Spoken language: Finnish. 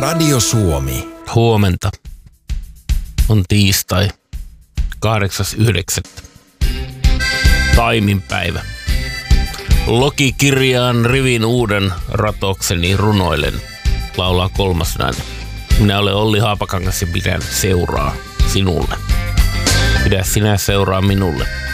Radio Suomi. Huomenta. On tiistai 8.9. Taiminpäivä. Lokikirjaan rivin uuden ratokseni runoilen, laulaa kolmasnainen. Minä olen Olli Haapakangas ja pidän seuraa sinulle. Pidä sinä seuraa minulle.